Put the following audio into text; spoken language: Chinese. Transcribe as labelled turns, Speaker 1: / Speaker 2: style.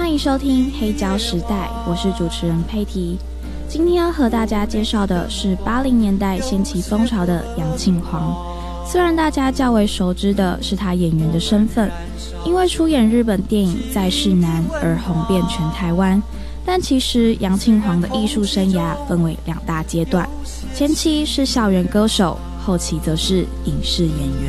Speaker 1: 欢迎收听黑胶时代，我是主持人佩蒂。今天要和大家介绍的是80年代掀起风潮的杨庆煌。虽然大家较为熟知的是他演员的身份，因为出演日本电影《在世男》而红遍全台湾，但其实杨庆煌的艺术生涯分为2大阶段，前期是校园歌手，后期则是影视演员。